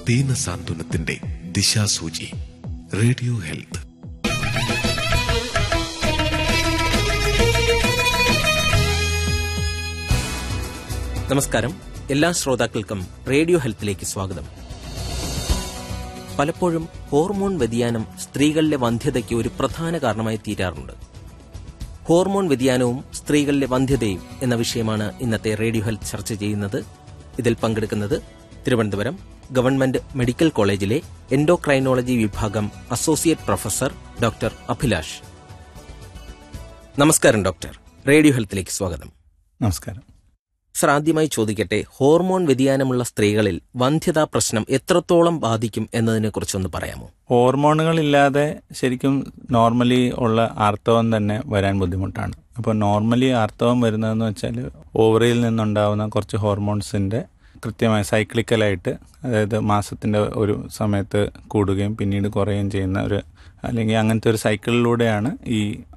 ദീനസാന്ത്വനത്തിന്റെ ദിശാസൂചി. Radio health. നമസ്കാരം. എല്ലാ ശ്രോതാക്കൾക്കും റേഡിയോ ഹെൽത്തിലേക്ക് സ്വാഗതം. പലപ്പോഴും ഹോർമോൺ വ്യതിയാനം സ്ത്രീകളിലെ വന്ധ്യതയ്ക്ക് ഒരു പ്രധാന കാരണമായി തീരാറുണ്ട്. ഹോർമോൺ വ്യതിയാനവും സ്ത്രീകളിലെ വന്ധ്യതയും എന്ന വിഷയമാണ് ഇന്നത്തെ റേഡിയോ ഹെൽത്ത് ചർച്ച ചെയ്യുന്നത്. ഇതിൽ പങ്കെടുക്കുന്നത് തിരുവനന്തപുരം ഗവൺമെന്റ് മെഡിക്കൽ കോളേജിലെ എൻഡോക്രൈനോളജി വിഭാഗം അസോസിയേറ്റ് പ്രൊഫസർ ഡോക്ടർ അഭിലാഷ്. നമസ്കാരം ഡോക്ടർ. റേഡിയോ ഹെൽത്തിലേക്ക് സ്വാഗതം. നമസ്കാരം സർ, ആദ്യമായി ചോദിക്കട്ടെ, ഹോർമോൺ വ്യതിയാനമുള്ള സ്ത്രീകളിൽ വന്ധ്യതാ പ്രശ്നം എത്രത്തോളം ബാധിക്കും എന്നതിനെ കുറിച്ചൊന്ന് പറയാമോ? ഹോർമോണുകളില്ലാതെ ശരിക്കും നോർമലി ഉള്ള ആർത്തവം തന്നെ വരാൻ ബുദ്ധിമുട്ടാണ്. അപ്പോൾ നോർമലി ആർത്തവം വരുന്നതെന്ന് വെച്ചാൽ ഓവറിയിൽ നിന്നുണ്ടാവുന്ന കുറച്ച് ഹോർമോൺസിൻ്റെ കൃത്യമായ സൈക്ലിക്കലായിട്ട്, അതായത് മാസത്തിൻ്റെ ഒരു സമയത്ത് കൂടുകയും പിന്നീട് കുറയുകയും ചെയ്യുന്ന അല്ലെങ്കിൽ അങ്ങനത്തെ ഒരു സൈക്കിളിലൂടെയാണ് ഈ